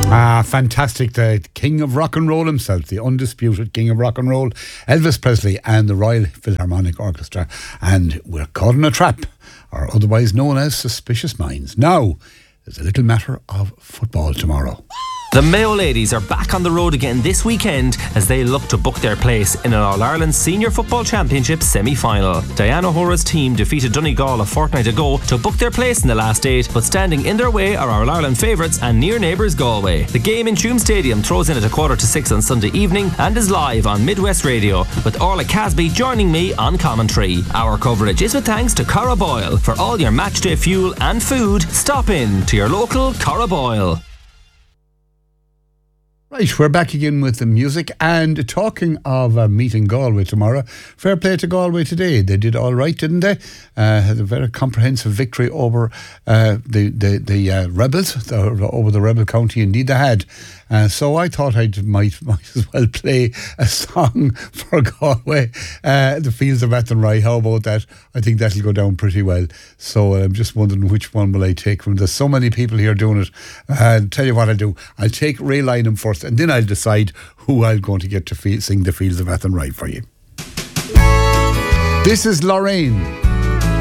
Fantastic. The king of rock and roll himself, the undisputed king of rock and roll, Elvis Presley and the Royal Philharmonic Orchestra. And we're caught in a trap, or otherwise known as Suspicious Minds. Now, there's a little matter of football tomorrow. The Mayo ladies are back on the road again this weekend as they look to book their place in an All-Ireland Senior Football Championship semi-final. Diana Hora's team defeated Donegal a fortnight ago to book their place in the last 8, but standing in their way are All-Ireland favourites and near neighbours Galway. The game in Tuam Stadium throws in at 5:45 on Sunday evening and is live on Midwest Radio, with Orla Casby joining me on commentary. Our coverage is with thanks to Cara Boyle. For all your matchday fuel and food, stop in to your local Cara Boyle. Right, we're back again with the music, and talking of meeting Galway tomorrow, fair play to Galway today. They did all right, didn't they? Had a very comprehensive victory over the Rebels, over the Rebel County. Indeed they had. So I thought I might as well play a song for Galway, The Fields of Athenry. How about that? I think that'll go down pretty well. So I'm just wondering which one will I take from. There's so many people here doing it. I'll tell you what I'll do. I'll take Ray Lynham first, and then I'll decide who I'm going to get to sing The Fields of Athenry for you. This is Lorraine.